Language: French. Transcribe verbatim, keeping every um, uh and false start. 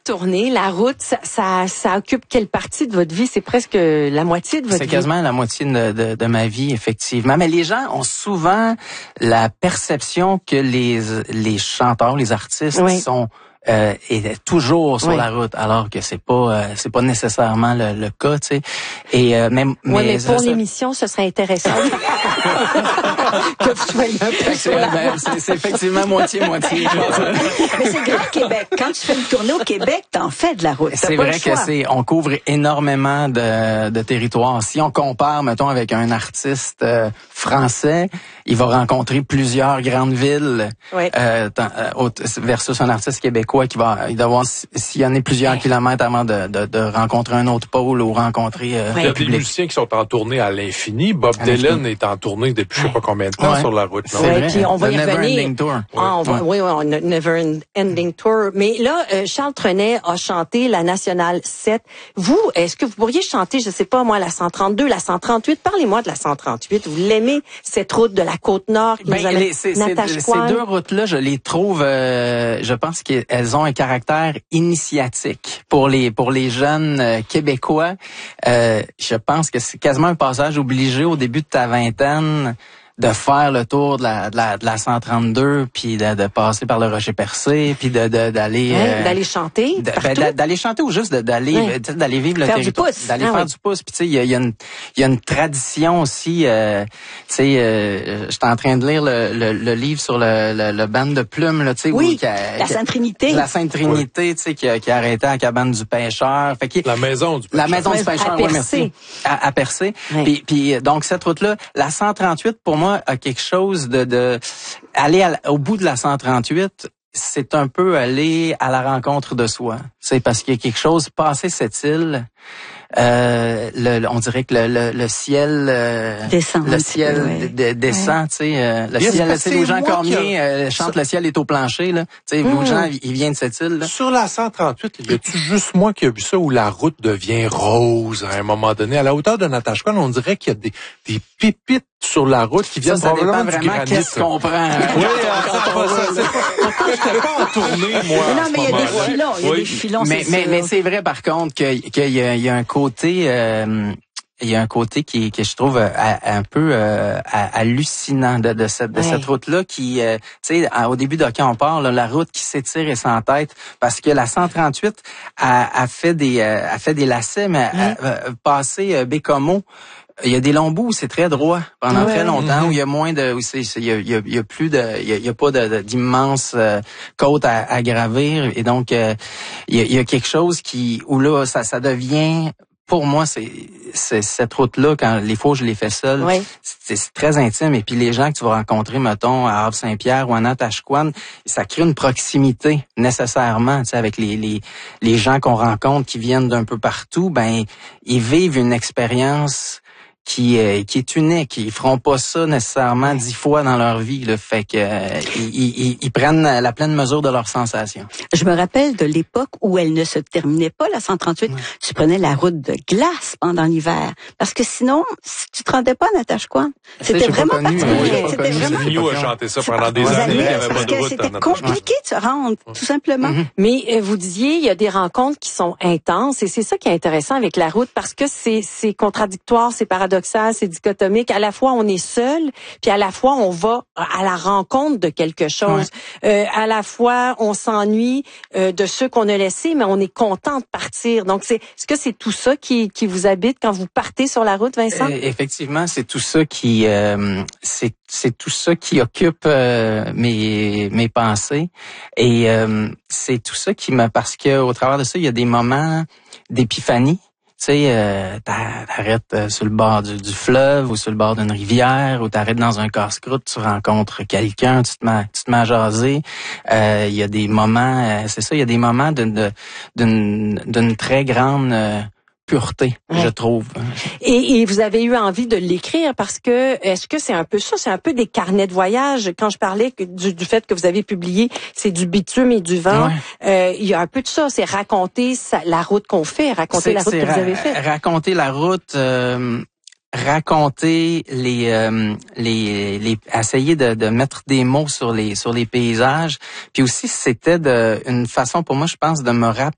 tournée, la route, ça, ça, ça occupe quelle partie de votre vie? C'est presque la moitié de votre C'est vie. C'est quasiment la moitié de, de, de ma vie, effectivement. Mais les gens ont souvent la perception que les, les chanteurs, les artistes oui. sont Euh, est toujours sur oui. la route, alors que c'est pas euh, c'est pas nécessairement le, le cas, tu sais. Et euh, même oui, mais, mais pour ça, l'émission, ce serait intéressant que vous soyez un peu sur la ben, route. c'est, c'est effectivement moitié moitié. Mais c'est grand Québec. Quand tu fais une tournée au Québec, t'en fais de la route. C'est vrai que c'est on couvre énormément de, de territoires. Si on compare, mettons, avec un artiste euh, français, il va rencontrer plusieurs grandes villes oui. euh, versus un artiste québécois qui va il doit avoir sillonner plusieurs oui. kilomètres avant de, de, de rencontrer un autre pôle ou rencontrer euh, oui. Il y a des musiciens qui sont en tournée à l'infini. Bob à Dylan est en tournée depuis je sais pas combien de temps ouais. sur la route. Non? C'est vrai. Puis on va The y Never revenir. Ending Tour. Ah, on va, oui, oui, on a Never Ending Tour. Mais là, euh, Charles Trenet a chanté la Nationale sept. Vous, est-ce que vous pourriez chanter, je sais pas moi, la cent trente-deux, la cent trente-huit? Parlez-moi de la cent trente-huit. Vous l'aimez, cette route de la Côte-Nord qui ben, nous amène les, c'est, c'est, Ces deux routes-là, je les trouve, euh, je pense qu'elles ont un caractère initiatique pour les pour les jeunes euh, Québécois. Euh, je pense que c'est quasiment un passage obligé au début de ta vingtaine de faire le tour de la de la, de la cent trente-deux, puis de, de passer par le Rocher Percé, puis de, de d'aller ouais, euh, d'aller chanter de, partout. Ben, d'aller chanter ou juste de, d'aller ouais. d'aller vivre le faire territoire, du pouce. d'aller ah, faire oui. du pouce. Puis tu sais, il y a, y a une il y a une tradition aussi. Euh, tu sais, euh, j'étais en train de lire le, le, le livre sur le, le, le band de plumes là, tu sais, oui, qui a, la Sainte Trinité, la Sainte Trinité, oui. tu sais, qui a, qui a arrêté à la cabane du pêcheur. Fait qu'il, la maison du pêcheur. La maison à du pêcheur, oui, merci. À, à Percé. Oui. Puis, puis donc cette route là, la cent trente-huit pour moi a quelque chose de de aller à, au bout de la cent trente-huit, c'est un peu aller à la rencontre de soi. C'est parce qu'il y a quelque chose passé cette île. Euh, le, on dirait que le, le, le ciel euh, descend, le ciel ouais. de, de, descend, ouais. tu sais, euh, le yes, ciel, c'est où Jean Cormier a... euh, chante ça... le ciel est au plancher là, tu sais, mmh. Jean il vient de cette île là. Sur la cent trente-huit, y a-tu juste moi qui a vu ça où la route devient rose à un moment donné à la hauteur de Natashquan, on dirait qu'il y a des des pépites sur la route qui viennent ça, ça probablement dépend du vraiment granit. Qu'est-ce qu'on prend? Oui, pourquoi je n'étais pas en tournée, moi. Mais non, mais il y a des filons, il y a des filons, mais, c'est mais, sûr. mais c'est vrai, par contre, qu'il qu'il y, a, il y a un côté, euh, il y a un côté qui, que je trouve un peu euh, hallucinant de, de cette, de ouais. cette route-là qui, euh, tu sais, au début de quand on part, là, la route qui s'étire et sans tête, parce que la cent trente-huit a, a fait des, a fait des lacets, mais mmh. a, a passé euh, Bécomo. Il y a des longs bouts où c'est très droit pendant ouais, très longtemps, mm-hmm. où il y a moins de, où c'est, c'est il, y a, il, y a, il y a plus de, il y a, il y a pas de, de, d'immenses euh, côtes à, à gravir, et donc euh, il, y a, il y a quelque chose qui, où là ça, ça devient, pour moi c'est, c'est cette route-là quand les fois où je l'ai fait seul, ouais. c'est, c'est très intime, et puis les gens que tu vas rencontrer, mettons à Havre-Saint-Pierre ou à Natashquan, ça crée une proximité nécessairement, tu sais, avec les les les gens qu'on rencontre qui viennent d'un peu partout, ben ils vivent une expérience qui est qui est unique. Ils feront pas ça nécessairement dix fois dans leur vie. Là. Fait que euh, ils, ils, ils prennent la pleine mesure de leurs sensations. Je me rappelle de l'époque où elle ne se terminait pas, la cent trente-huit. Ouais. Tu prenais la route de glace pendant l'hiver. Parce que sinon, si tu te rendais pas à Natashquan, c'était vraiment pas connu, particulier. Oui, c'était vraiment... Vigneault a chanté ça pendant des années. années il y avait parce pas de que route c'était compliqué de se rendre, tout simplement. Mm-hmm. Mais euh, vous disiez, il y a des rencontres qui sont intenses, et c'est ça qui est intéressant avec la route, parce que c'est, c'est contradictoire, c'est paradoxal, c'est dichotomique. À la fois, on est seul, puis à la fois, on va à la rencontre de quelque chose. Ouais. Euh, à la fois, on s'ennuie euh, de ceux qu'on a laissés, mais on est content de partir. Donc, c'est, est-ce que c'est tout ça qui, qui vous habite quand vous partez sur la route, Vincent? Euh, effectivement, c'est tout ça qui, euh, c'est, c'est tout ça qui occupe euh, mes mes pensées, et euh, c'est tout ça qui me, parce que au travers de ça, il y a des moments d'épiphanie. Tu sais, euh, t'arrêtes euh, sur le bord du, du fleuve ou sur le bord d'une rivière, ou t'arrêtes dans un casse-croûte, tu rencontres quelqu'un, tu te mets, tu te mets à jaser. Euh, il y a des moments, euh, c'est ça, il y a des moments d'une, d'une, d'une très grande euh, pureté, ouais. je trouve. Et, et vous avez eu envie de l'écrire parce que, est-ce que c'est un peu ça, c'est un peu des carnets de voyage? Quand je parlais que, du, du fait que vous avez publié, c'est du bitume et du vent, ouais. euh, il y a un peu de ça, c'est raconter sa, la route qu'on fait, raconter c'est, la route que ra- vous avez faite. Raconter la route... Euh raconter les euh, les les essayer de, de mettre des mots sur les sur les paysages, puis aussi c'était de une façon pour moi, je pense, de me rap,